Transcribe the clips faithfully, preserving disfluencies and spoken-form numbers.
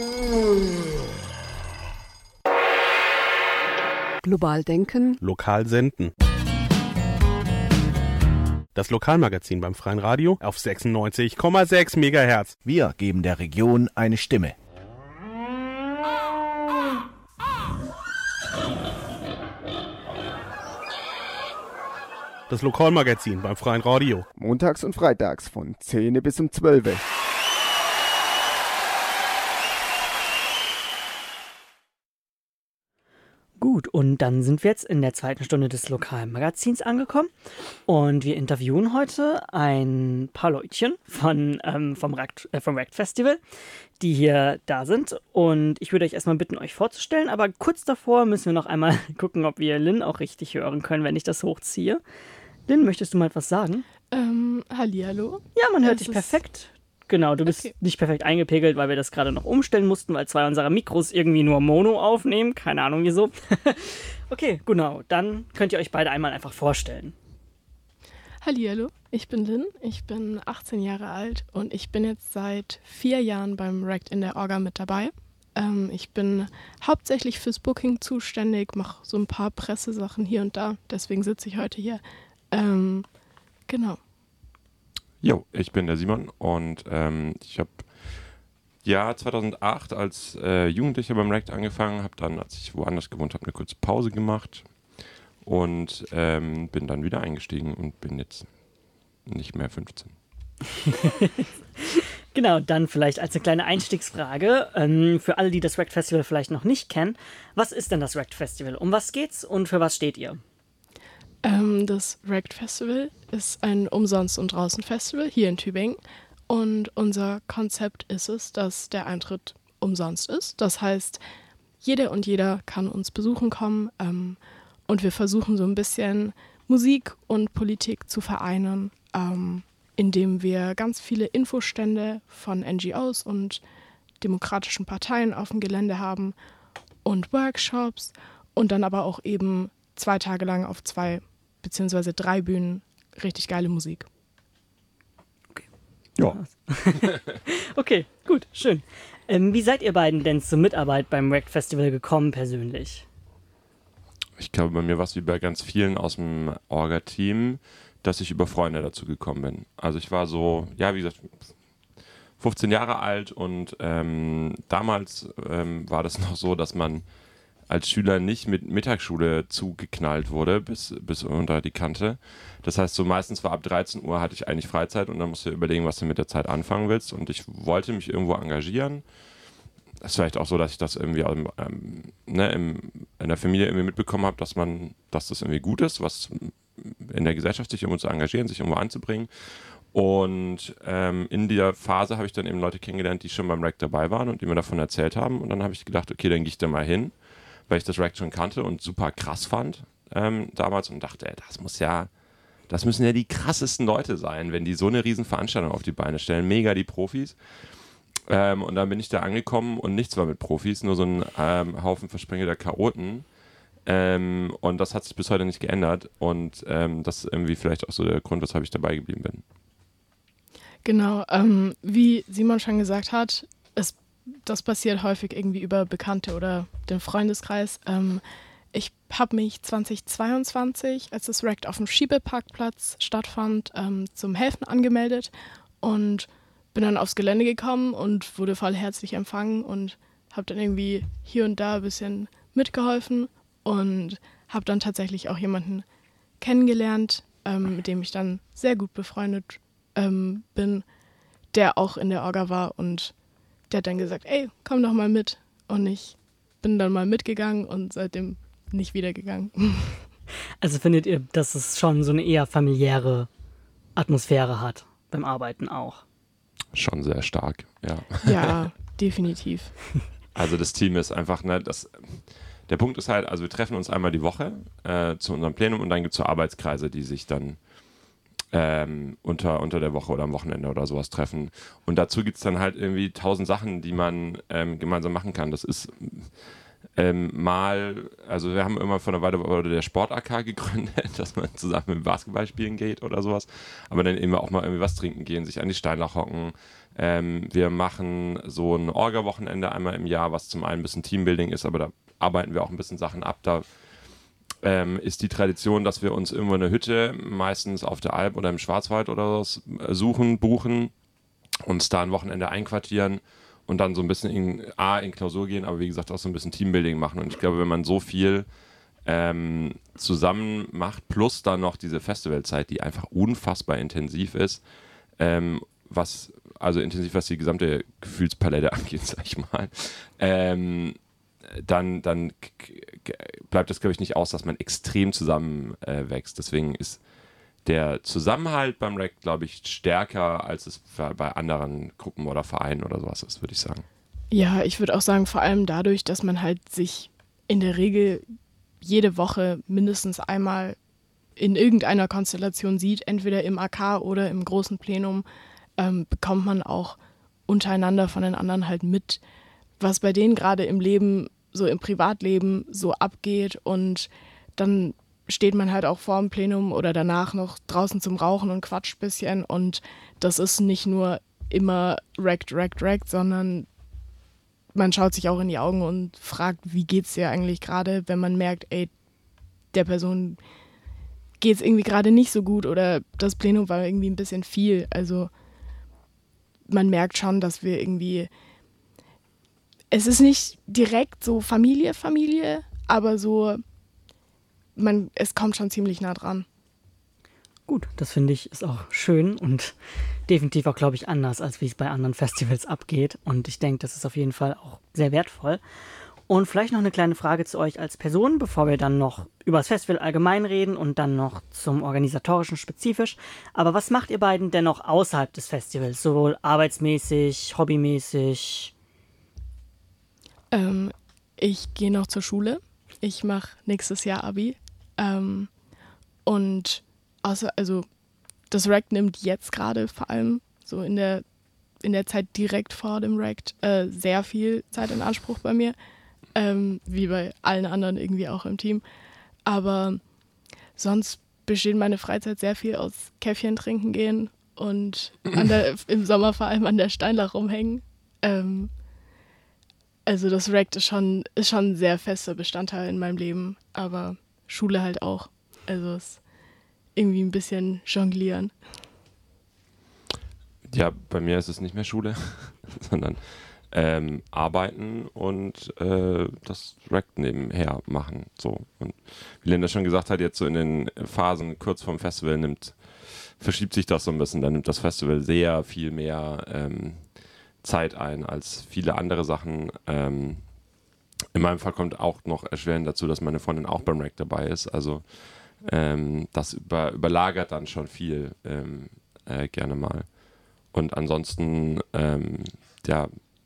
Global denken. Lokal senden. Das Lokalmagazin beim Freien Radio auf sechsundneunzig Komma sechs Megahertz. Wir geben der Region eine Stimme. Das Lokalmagazin beim Freien Radio. Montags und freitags von zehn bis um zwölf. Gut, und dann sind wir jetzt in der zweiten Stunde des Lokalmagazins angekommen und wir interviewen heute ein paar Leutchen von, ähm, vom Rakt, äh, vom Rakt Festival, die hier da sind, und ich würde euch erstmal bitten, euch vorzustellen, aber kurz davor müssen wir noch einmal gucken, ob wir Lynn auch richtig hören können, wenn ich das hochziehe. Lynn, möchtest du mal etwas sagen? Ähm, hallihallo. Ja, man hört Es dich perfekt. Genau, du bist Okay. nicht perfekt eingepegelt, weil wir das gerade noch umstellen mussten, weil zwei unserer Mikros irgendwie nur Mono aufnehmen. Keine Ahnung wieso. Okay, genau. Dann könnt ihr euch beide einmal einfach vorstellen. Hallihallo, ich bin Lynn, ich bin achtzehn Jahre alt und ich bin jetzt seit vier Jahren beim Rakt in der Orga mit dabei. Ähm, ich bin hauptsächlich fürs Booking zuständig, mache so ein paar Pressesachen hier und da, deswegen sitze ich heute hier. Ähm, genau. Jo, ich bin der Simon und ähm, ich habe ja zweitausendacht als äh, Jugendlicher beim Rakt angefangen, habe dann, als ich woanders gewohnt habe, eine kurze Pause gemacht und ähm, bin dann wieder eingestiegen und bin jetzt nicht mehr fünfzehn. Genau, dann vielleicht als eine kleine Einstiegsfrage ähm, für alle, die das Rakt Festival vielleicht noch nicht kennen. Was ist denn das Rakt Festival? Um was geht's und für was steht ihr? Ähm, das Rakt Festival ist ein Umsonst- und Draußen-Festival hier in Tübingen. Und unser Konzept ist es, dass der Eintritt umsonst ist. Das heißt, jede und jeder kann uns besuchen kommen. Ähm, und wir versuchen so ein bisschen Musik und Politik zu vereinen, ähm, indem wir ganz viele Infostände von N G Os und demokratischen Parteien auf dem Gelände haben und Workshops und dann aber auch eben zwei Tage lang auf zwei beziehungsweise drei Bühnen richtig geile Musik. Ja. Okay, gut, schön. Ähm, wie seid ihr beiden denn zur Mitarbeit beim Rakt Festival gekommen persönlich? Ich glaube, bei mir war es wie bei ganz vielen aus dem Orga-Team, dass ich über Freunde dazu gekommen bin. Also ich war so, ja, wie gesagt, fünfzehn Jahre alt und ähm, damals ähm, war das noch so, dass man als Schüler nicht mit Mittagsschule zugeknallt wurde bis, bis unter die Kante. Das heißt, so meistens war ab dreizehn Uhr hatte ich eigentlich Freizeit und dann musst du überlegen, was du mit der Zeit anfangen willst. Und ich wollte mich irgendwo engagieren. Das ist vielleicht auch so, dass ich das irgendwie ähm, ne, im, in der Familie irgendwie mitbekommen habe, dass man, dass das irgendwie gut ist, was in der Gesellschaft sich irgendwo zu engagieren, sich irgendwo anzubringen. Und ähm, in der Phase habe ich dann eben Leute kennengelernt, die schon beim Rakt dabei waren und die mir davon erzählt haben. Und dann habe ich gedacht, okay, dann gehe ich da mal hin, weil ich das Rakt schon kannte und super krass fand ähm, damals und dachte, ey, das muss ja, das müssen ja die krassesten Leute sein, wenn die so eine riesen Veranstaltung auf die Beine stellen. Mega die Profis. Ähm, und dann bin ich da angekommen und nichts war mit Profis, nur so ein ähm, Haufen versprengelter Chaoten. Ähm, und das hat sich bis heute nicht geändert. Und ähm, das ist irgendwie vielleicht auch so der Grund, weshalb ich dabei geblieben bin. Genau, ähm, wie Simon schon gesagt hat, es, das passiert häufig irgendwie über Bekannte oder den Freundeskreis. Ähm, ich habe mich zweitausendzweiundzwanzig, als das Rakt auf dem Schiebeparkplatz stattfand, ähm, zum Helfen angemeldet und bin dann aufs Gelände gekommen und wurde voll herzlich empfangen und habe dann irgendwie hier und da ein bisschen mitgeholfen und habe dann tatsächlich auch jemanden kennengelernt, ähm, mit dem ich dann sehr gut befreundet ähm, bin, der auch in der Orga war und der hat dann gesagt, ey, komm doch mal mit. Und ich bin dann mal mitgegangen und seitdem nicht wiedergegangen. Also findet ihr, dass es schon so eine eher familiäre Atmosphäre hat beim Arbeiten auch? Schon sehr stark, ja. Ja, definitiv. Also das Team ist einfach, ne, das, der Punkt ist halt, also wir treffen uns einmal die Woche äh, zu unserem Plenum und dann gibt es so Arbeitskreise, die sich dann ähm, unter, unter der Woche oder am Wochenende oder sowas treffen. Und dazu gibt es dann halt irgendwie tausend Sachen, die man ähm, gemeinsam machen kann. Das ist ähm, mal, also wir haben immer vor einer Weile der Sport-A K gegründet, dass man zusammen mit Basketball spielen geht oder sowas, aber dann immer auch mal irgendwie was trinken gehen, sich an die Steinlach hocken. Ähm, wir machen so ein Orga-Wochenende einmal im Jahr, was zum einen ein bisschen Teambuilding ist, aber da arbeiten wir auch ein bisschen Sachen ab. Da ähm, ist die Tradition, dass wir uns irgendwo eine Hütte, meistens auf der Alp oder im Schwarzwald oder so, suchen, buchen, uns da ein Wochenende einquartieren und dann so ein bisschen in, A, in Klausur gehen, aber wie gesagt auch so ein bisschen Teambuilding machen. Und ich glaube, wenn man so viel ähm, zusammen macht, plus dann noch diese Festivalzeit, die einfach unfassbar intensiv ist, ähm, was also intensiv, was die gesamte Gefühlspalette angeht, sag ich mal, ähm, dann, dann k- bleibt das, glaube ich, nicht aus, dass man extrem zusammen äh, wächst. Deswegen ist der Zusammenhalt beim R E C, glaube ich, stärker, als es bei anderen Gruppen oder Vereinen oder sowas ist, würde ich sagen. Ja, ich würde auch sagen, vor allem dadurch, dass man halt sich in der Regel jede Woche mindestens einmal in irgendeiner Konstellation sieht, entweder im A K oder im großen Plenum, ähm, bekommt man auch untereinander von den anderen halt mit, was bei denen gerade im Leben, so im Privatleben so abgeht, und dann steht man halt auch vor dem Plenum oder danach noch draußen zum Rauchen und quatscht ein bisschen, und das ist nicht nur immer rect, rect, rect, sondern man schaut sich auch in die Augen und fragt, wie geht's dir eigentlich gerade, wenn man merkt, ey, der Person geht's irgendwie gerade nicht so gut oder das Plenum war irgendwie ein bisschen viel. Also man merkt schon, dass wir irgendwie, es ist nicht direkt so Familie, Familie, aber so, man, es kommt schon ziemlich nah dran. Gut, das finde ich ist auch schön und definitiv auch, glaube ich, anders, als wie es bei anderen Festivals abgeht. Und ich denke, das ist auf jeden Fall auch sehr wertvoll. Und vielleicht noch eine kleine Frage zu euch als Person, bevor wir dann noch über das Festival allgemein reden und dann noch zum Organisatorischen spezifisch. Aber was macht ihr beiden denn noch außerhalb des Festivals, sowohl arbeitsmäßig, hobbymäßig? Ähm, ich gehe noch zur Schule. Ich mache nächstes Jahr Abi. Ähm, und außer, also das R E C nimmt jetzt gerade vor allem so in der, in der Zeit direkt vor dem R E C äh, sehr viel Zeit in Anspruch bei mir. Ähm, wie bei allen anderen irgendwie auch im Team. Aber sonst besteht meine Freizeit sehr viel aus Käffchen trinken gehen und an der, im Sommer vor allem an der Steinlach rumhängen. Ähm, also das R E C ist schon, ist schon ein sehr fester Bestandteil in meinem Leben, aber Schule halt auch. Also es ist irgendwie ein bisschen jonglieren. Ja, bei mir ist es nicht mehr Schule, sondern Ähm, arbeiten und äh, das R E C nebenher machen. So. Und wie Linda schon gesagt hat, jetzt so in den Phasen kurz vorm Festival nimmt, verschiebt sich das so ein bisschen. Dann nimmt das Festival sehr viel mehr ähm, Zeit ein als viele andere Sachen. Ähm, in meinem Fall kommt auch noch erschwerend dazu, dass meine Freundin auch beim R E C dabei ist. Also ähm, das über, überlagert dann schon viel ähm, äh, gerne mal. Und ansonsten ähm, ja,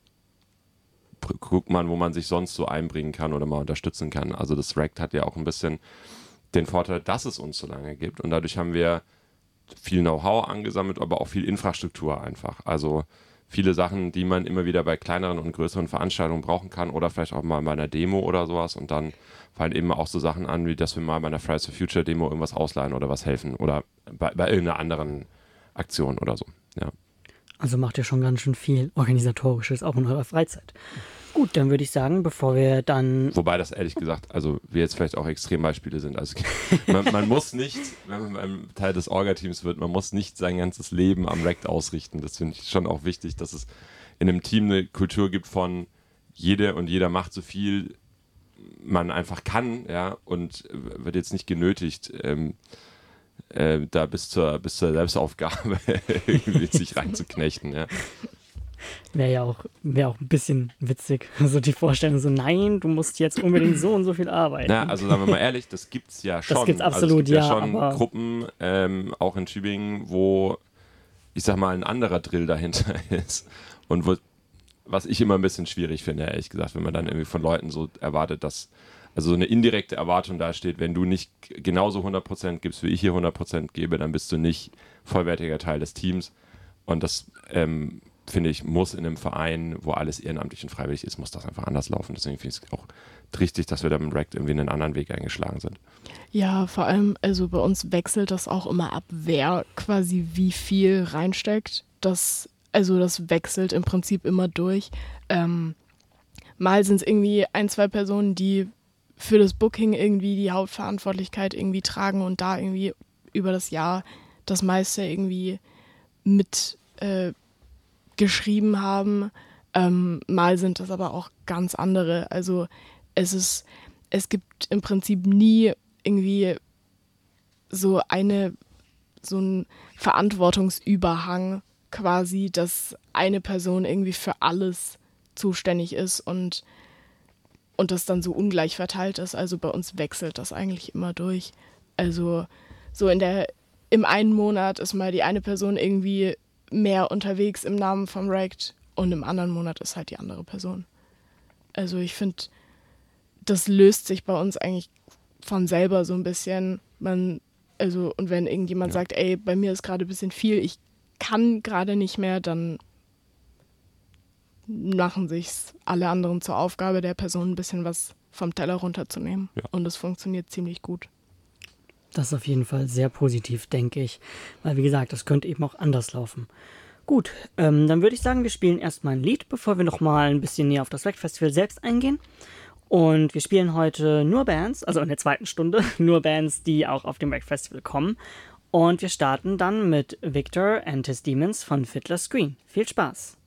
guckt man, wo man sich sonst so einbringen kann oder mal unterstützen kann. Also das R E C hat ja auch ein bisschen den Vorteil, dass es uns so lange gibt, und dadurch haben wir viel Know-how angesammelt, aber auch viel Infrastruktur einfach. Also viele Sachen, die man immer wieder bei kleineren und größeren Veranstaltungen brauchen kann oder vielleicht auch mal bei einer Demo oder sowas, und dann fallen eben auch so Sachen an, wie dass wir mal bei einer Fridays for Future Demo irgendwas ausleihen oder was helfen oder bei, bei irgendeiner anderen Aktion oder so, ja. Also macht ihr schon ganz schön viel Organisatorisches, auch in eurer Freizeit. Gut, dann würde ich sagen, bevor wir dann... Wobei das ehrlich gesagt, also wir jetzt vielleicht auch Extrembeispiele sind. Also man, man muss nicht, wenn man beim Teil des Orga-Teams wird, man muss nicht sein ganzes Leben am R E C ausrichten. Das finde ich schon auch wichtig, dass es in einem Team eine Kultur gibt von jede und jeder macht so viel man einfach kann, ja, und wird jetzt nicht genötigt, ähm, Äh, da bis zur, bis zur Selbstaufgabe irgendwie sich reinzuknechten, ja. Wäre ja auch, wär auch ein bisschen witzig. Also die Vorstellung so, nein, du musst jetzt unbedingt so und so viel arbeiten. Na, also sagen wir mal ehrlich, das gibt's ja schon. Das gibt's absolut, also es gibt ja, ja. schon aber Gruppen, ähm, auch in Tübingen, wo, ich sag mal, ein anderer Drill dahinter ist. Und wo, was ich immer ein bisschen schwierig finde, ehrlich gesagt, wenn man dann irgendwie von Leuten so erwartet, dass also so eine indirekte Erwartung dasteht, wenn du nicht genauso hundert Prozent gibst, wie ich hier hundert Prozent gebe, dann bist du nicht vollwertiger Teil des Teams. Und das ähm, finde ich, muss in einem Verein, wo alles ehrenamtlich und freiwillig ist, muss das einfach anders laufen. Deswegen finde ich es auch richtig, dass wir da mit Rect irgendwie einen anderen Weg eingeschlagen sind. Ja, vor allem, also bei uns wechselt das auch immer ab, wer quasi wie viel reinsteckt. Das, also das wechselt im Prinzip immer durch. Ähm, mal sind es irgendwie ein, zwei Personen, die für das Booking irgendwie die Hauptverantwortlichkeit irgendwie tragen und da irgendwie über das Jahr das meiste irgendwie mit äh, geschrieben haben. Ähm, mal sind das aber auch ganz andere. Also es ist, es gibt im Prinzip nie irgendwie so eine, so ein Verantwortungsüberhang quasi, dass eine Person irgendwie für alles zuständig ist und, und das dann so ungleich verteilt ist. Also bei uns wechselt das eigentlich immer durch. Also so in der, im einen Monat ist mal die eine Person irgendwie mehr unterwegs im Namen vom Rect und im anderen Monat ist halt die andere Person. Also ich finde, das löst sich bei uns eigentlich von selber so ein bisschen. Man, also, und wenn irgendjemand Ja. sagt, ey, bei mir ist gerade ein bisschen viel, ich kann gerade nicht mehr, dann machen sich's alle anderen zur Aufgabe, der Person ein bisschen was vom Teller runterzunehmen. Ja. Und es funktioniert ziemlich gut. Das ist auf jeden Fall sehr positiv, denke ich. Weil, wie gesagt, das könnte eben auch anders laufen. Gut, ähm, dann würde ich sagen, wir spielen erstmal ein Lied, bevor wir nochmal ein bisschen näher auf das Rect Festival selbst eingehen. Und wir spielen heute nur Bands, also in der zweiten Stunde, nur Bands, die auch auf dem Rect Festival kommen. Und wir starten dann mit Victor and His Demons von Fiddler's Green. Viel Spaß!